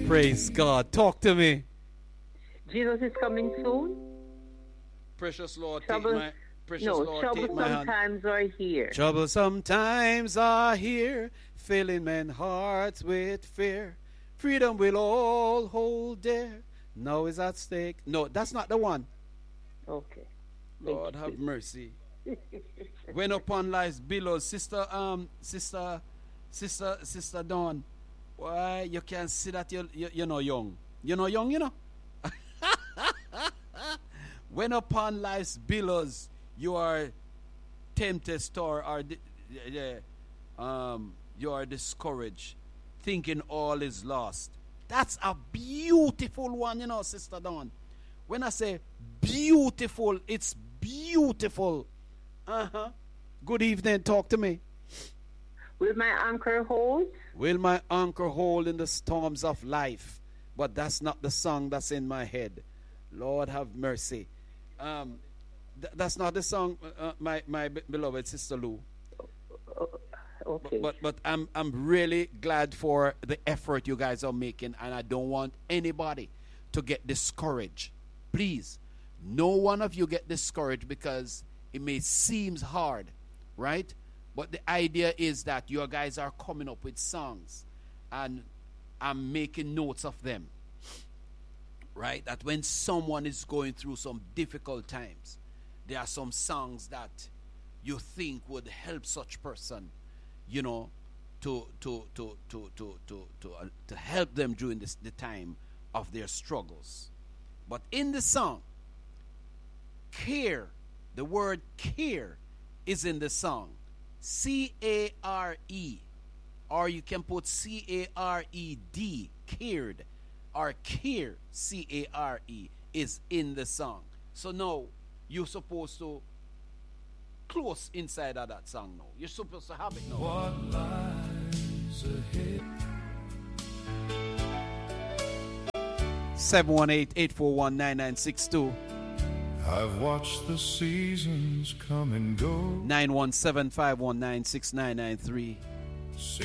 Praise God. Talk to me. Jesus is coming soon. Precious Lord, Trouble, take my precious Lord, take my hand. Troublesome times are here. Troublesome times are here, filling men's hearts with fear. Freedom will all hold dear. Now is at stake. No, that's not the one. Okay. Lord have mercy. When upon life's billows, sister Dawn, why you can't see that you're not young. You're not young, you know. When upon life's billows you are tempted or you are discouraged, thinking all is lost. That's a beautiful one, you know, Sister Dawn. When I say beautiful, it's beautiful. Good evening, talk to me. Will my anchor hold? Will my anchor hold in the storms of life? But that's not the song that's in my head. Lord have mercy. That's not the song, my beloved Sister Lou. Okay. But I'm really glad for the effort you guys are making, and I don't want anybody to get discouraged. Please, no one of you get discouraged because it may seem hard, right? But the idea is that you guys are coming up with songs, and I'm making notes of them, right? That when someone is going through some difficult times, there are some songs that you think would help such person, you know, to help them during the time of their struggles. But in the song, care, the word care is in the song. C-A-R-E, or you can put C-A-R-E-D, cared, or care, C-A-R-E, is in the song. So now you're supposed to close inside of that song now. You're supposed to have it now. What lies ahead? 718-841-9962. I've watched the seasons come and go. 917-519-6993.